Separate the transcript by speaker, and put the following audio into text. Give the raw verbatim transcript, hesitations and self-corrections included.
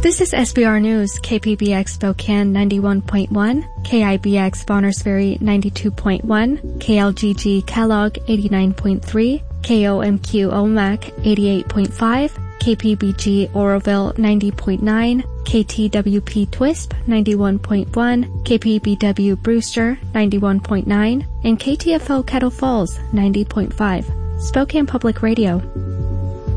Speaker 1: This is S B R News, K P B X Spokane ninety-one point one, K I B X Bonners Ferry ninety-two point one, K L G G Kellogg eighty-nine point three, K O M Q Omak eighty-eight point five, K P B G Oroville ninety point nine, K T W P Twisp ninety-one point one, K P B W Brewster ninety-one point nine, and K T F O Kettle Falls ninety point five. Spokane Public Radio.